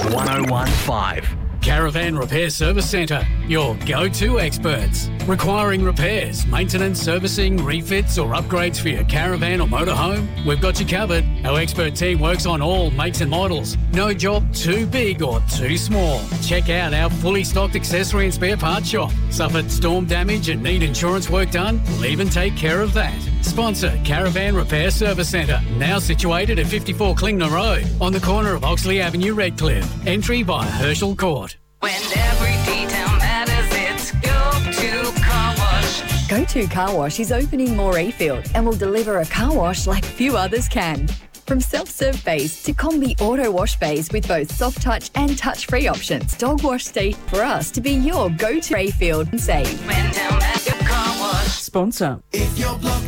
1015. Caravan Repair Service Centre, your go-to experts. Requiring repairs, maintenance, servicing, refits or upgrades for your caravan or motorhome? We've got you covered. Our expert team works on all makes and models. No job too big or too small. Check out our fully stocked accessory and spare parts shop. Suffered storm damage and need insurance work done? We'll even take care of that. Sponsor Caravan Repair Service Centre, now situated at 54 Klingner Road, on the corner of Oxley Avenue, Redcliffe. Entry by Herschel Court. When every detail matters, it's Go-To Car Wash. Go-To Car Wash is opening Morayfield and will deliver a car wash like few others can. From self-serve bays to combi auto wash bays with both soft touch and touch-free options, Dog Wash stay for us to be your go-to Morayfield and save. When down at your car wash. Sponsor. If your block